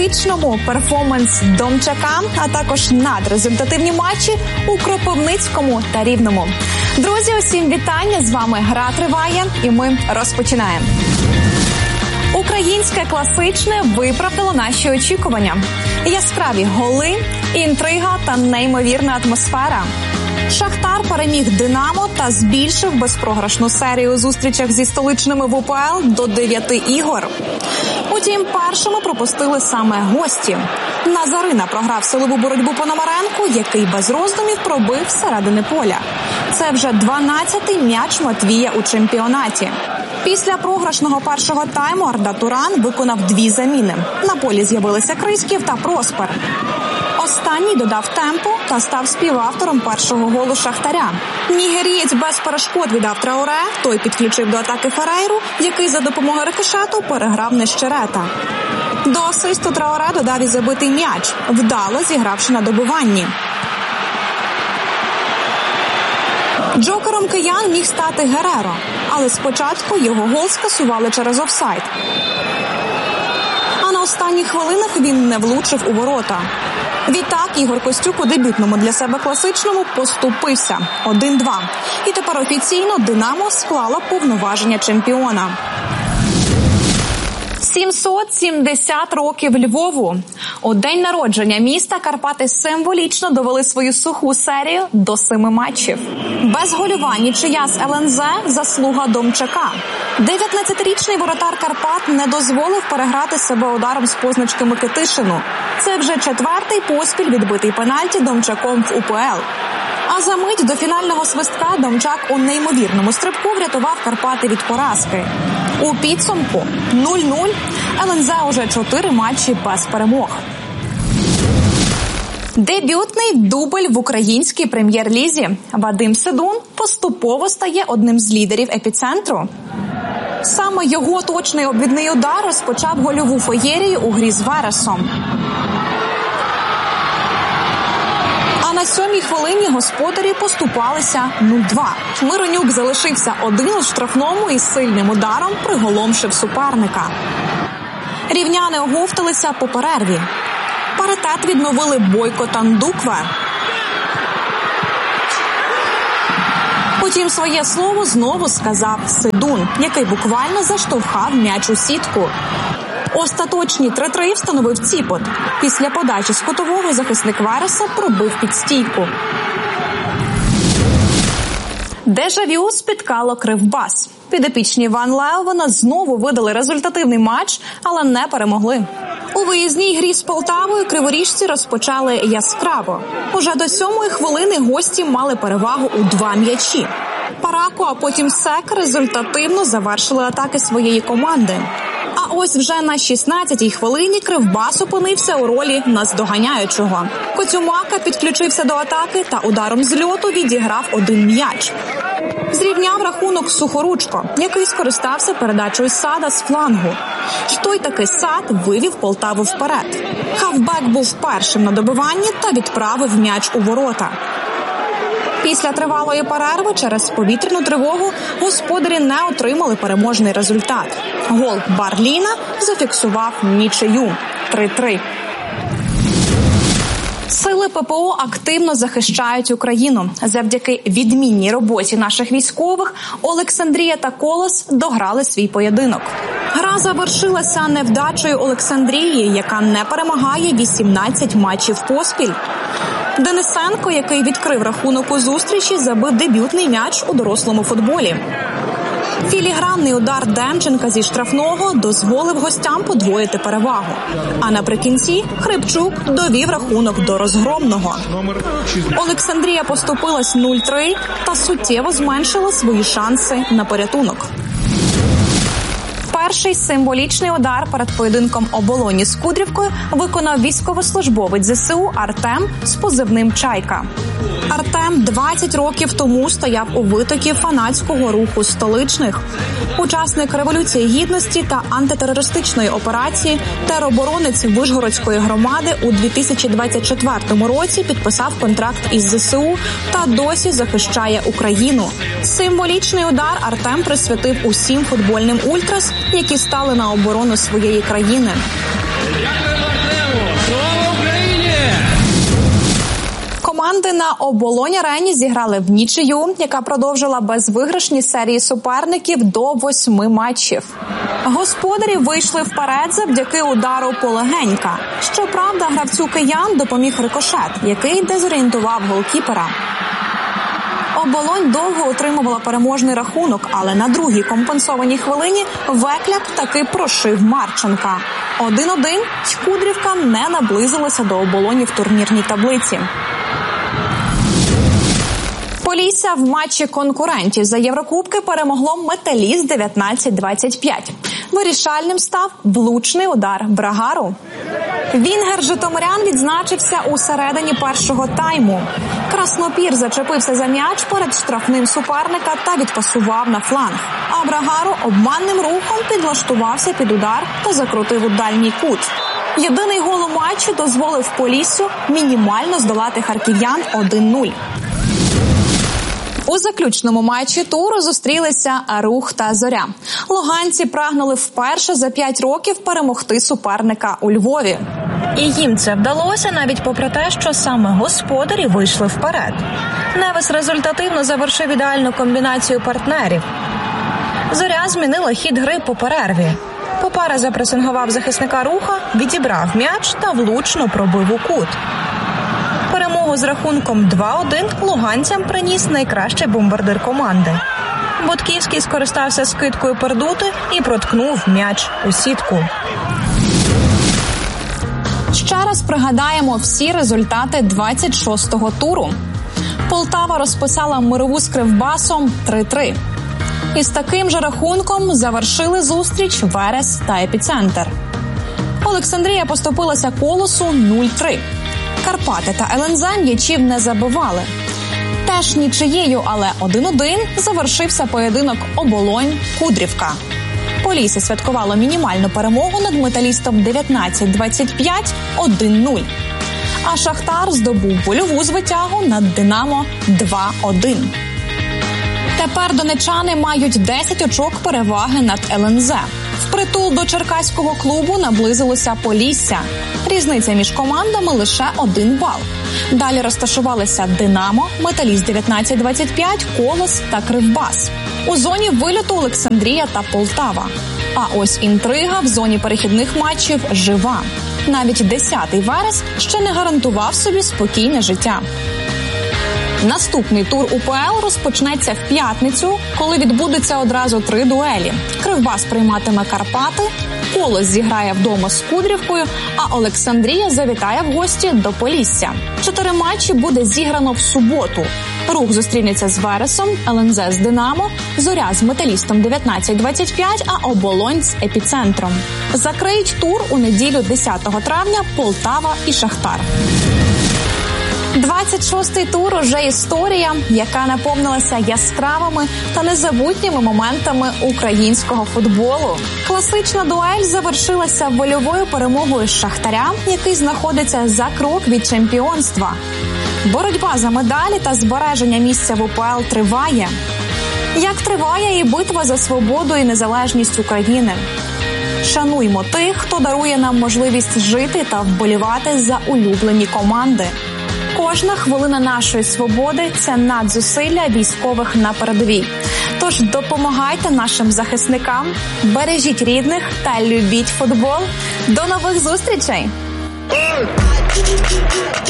класичному перформанс Домчака, а також надрезультативні матчі у Кропивницькому та Рівному. Друзі, усім вітання! З вами «Гра триває» і ми розпочинаємо. Українське класичне виправдало наші очікування. Яскраві голи, інтрига та неймовірна атмосфера. Шахтар переміг «Динамо» та збільшив безпрограшну серію у зустрічах зі столичними в УПЛ до 9 ігор. Утім, першими пропустили саме гості. Назарина програв силову боротьбу Пономаренку, який без роздумів пробив середини поля. Це вже 12-й м'яч Матвія у чемпіонаті. Після програшного першого тайму Арда Туран виконав 2 заміни. На полі з'явилися Криськів та Проспер. Останній додав темпу та став співавтором першого голу Шахтаря. Нігерієць без перешкод віддав Трауре, той підключив до атаки Ферейру, який за допомогою рикошету переграв Нещерета. До асисту Трауре додав і забитий м'яч, вдало зігравши на добиванні. Джокером киян міг стати Гереро, але спочатку його гол скасували через офсайд. А на останніх хвилинах він не влучив у ворота. Відтак Ігор Костюк у дебютному для себе класичному поступився 1-2. І тепер офіційно «Динамо» склало повноваження чемпіона. 770 років Львову. У день народження міста Карпати символічно довели свою суху серію до 7 матчів. Без голювань нічия з ЛНЗ – заслуга Домчака. 19-річний воротар Карпат не дозволив переграти себе ударом з позначки Микитишину. Це вже 4-й поспіль відбитий пенальті Домчаком в УПЛ. А за мить до фінального свистка Домчак у неймовірному стрибку врятував Карпати від поразки. У підсумку 0-0, ЛНЗ уже 4 матчі без перемог. Дебютний дубль в українській прем'єр-лізі. Вадим Седун поступово стає одним з лідерів епіцентру. Саме його точний обвідний удар розпочав гольову феєрію у грі з Вересом. А на 7-й хвилині господарі поступалися 0-2. Миронюк залишився один у штрафному і сильним ударом приголомшив суперника. Рівняни оговталися по перерві. Паритет відновили Бойко та Ндукве. Утім, своє слово знову сказав Седун, який буквально заштовхав м'яч у сітку. Остаточні 3-3 встановив Ціпот. Після подачі з кутового захисник Вереса пробив під стійку. Дежавю спіткало Кривбас. Підопічні Ван Леовена знову видали результативний матч, але не перемогли. У виїзній грі з Полтавою криворіжці розпочали яскраво. Уже до 7-ї хвилини гості мали перевагу у 2 м'ячі. Парако, а потім Сек результативно завершили атаки своєї команди. А ось вже на 16-й хвилині Кривбас опинився у ролі наздоганяючого. Коцюмака підключився до атаки та ударом з льоту відіграв 1 м'яч. Зрівняв рахунок Сухоручко, який скористався передачею Сада з флангу. І той таки Сад вивів Полтаву вперед. Хавбек був першим на добиванні та відправив м'яч у ворота. Після тривалої перерви через повітряну тривогу господарі не отримали переможний результат. Гол Барліна зафіксував нічию 3-3. Сили ППО активно захищають Україну. Завдяки відмінній роботі наших військових Олександрія та Колос дограли свій поєдинок. Гра завершилася невдачею Олександрії, яка не перемагає 18 матчів поспіль. Денисенко, який відкрив рахунок у зустрічі, забив дебютний м'яч у дорослому футболі. Філігранний удар Демченка зі штрафного дозволив гостям подвоїти перевагу. А наприкінці Хрипчук довів рахунок до розгромного. Олександрія поступилась 0-3 та суттєво зменшила свої шанси на порятунок. Перший символічний удар перед поєдинком оболоні з Кудрівкою виконав військовослужбовець ЗСУ Артем з позивним «Чайка». Артем 20 років тому стояв у витокі фанатського руху столичних. Учасник Революції Гідності та антитерористичної операції, тероборонець Вишгородської громади у 2024 році підписав контракт із ЗСУ та досі захищає Україну. Символічний удар Артем присвятив усім футбольним ультрас, які стали на оборону своєї країни. команди на Оболонь-арені зіграли в нічию, яка продовжила безвиграшні серії суперників до 8 матчів. Господарі вийшли вперед завдяки удару Полегенька. Щоправда, гравцю киян допоміг рикошет, який дезорієнтував голкіпера. Оболонь довго утримувала переможний рахунок, але на другій компенсованій хвилині Векляк таки прошив Марченка. 1-1, й Кудрівка не наблизилася до Оболоні в турнірній таблиці. Полісся в матчі конкурентів за Єврокубки перемогло Металіст 19-25. Вирішальним став влучний удар Брагару. Вінгер житомирян відзначився у середині першого тайму. Краснопір зачепився за м'яч перед штрафним суперника та відпасував на фланг. А Брагару обманним рухом підлаштувався під удар та закрутив у дальній кут. Єдиний гол у матчі дозволив Поліссю мінімально здолати харків'ян 1-0. У заключному матчі туру зустрілися Рух та Зоря. Луганці прагнули вперше за 5 років перемогти суперника у Львові. І їм це вдалося навіть попри те, що саме господарі вийшли вперед. Невес результативно завершив ідеальну комбінацію партнерів. Зоря змінила хід гри по перерві. Попара запресингував захисника Руха, відібрав м'яч та влучно пробив у кут. Перемогу з рахунком 2-1 луганцям приніс найкращий бомбардир команди. Будківський скористався скидкою Пердути і проткнув м'яч у сітку. Ще раз пригадаємо всі результати 26-го туру. Полтава розписала мирову з Кривбасом 3-3. І з таким же рахунком завершили зустріч Верес та Епіцентр. Олександрія поступилася Колосу 0-3. Карпати та ЛНЗ м'ячів не забивали. Теж нічиєю, але 1-1 завершився поєдинок Оболонь-Кудрівка. Полісся святкувало мінімальну перемогу над Металістом 19-25, 1-0. А Шахтар здобув вольову звитягу над Динамо 2-1. Тепер донечани мають 10 очок переваги над ЛНЗ. Впритул до черкаського клубу наблизилося Полісся. Різниця між командами лише 1 бал. Далі розташувалися Динамо, Металіст 19-25, Колос та Кривбас. У зоні вильоту Олександрія та Полтава. А ось інтрига в зоні перехідних матчів жива. Навіть 10-й Верес ще не гарантував собі спокійне життя. Наступний тур УПЛ розпочнеться в п'ятницю, коли відбудуться одразу 3 дуелі. Кривбас прийматиме Карпати, Колос зіграє вдома з Кудрівкою, а Олександрія завітає в гості до Полісся. 4 матчі буде зіграно в суботу. Рух зустрінеться з Вересом, ЛНЗ з Динамо, Зоря з Металістом 19-25, а Оболонь з Епіцентром. Закриють тур у неділю 10 травня Полтава і Шахтар. 26-й тур уже історія, яка наповнилася яскравими та незабутніми моментами українського футболу. Класична дуель завершилася вольовою перемогою Шахтаря, який знаходиться за крок від чемпіонства. Боротьба за медалі та збереження місця в УПЛ триває. Як триває і битва за свободу і незалежність України. Шануймо тих, хто дарує нам можливість жити та вболівати за улюблені команди. Кожна хвилина нашої свободи – це надзусилля військових на передовій. Тож допомагайте нашим захисникам, бережіть рідних та любіть футбол. До нових зустрічей!